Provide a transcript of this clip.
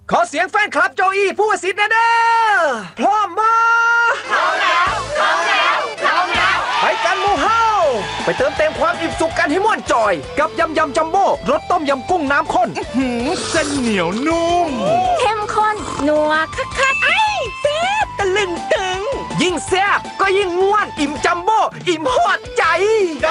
ขอเสียงแฟนคลับโจอี้ผู้วสิทธิ์นะเด้อพร้อมมาพร้อมแล้วไปกันหมู่เฮาไปเติมเต็มความอิ่มสุขกันให้ม่วนจอยกับยำจัมโบ้รสต้มยำกุ้งน้ำข้นเส้นเหนียวนุ่มเข้มข้นนัวคักๆไอ้แซ่บตะลึงตึงยิ่งแซ่บก็ยิ่งม่วนอิ่มจัมโบ้อิ่มโหดใจ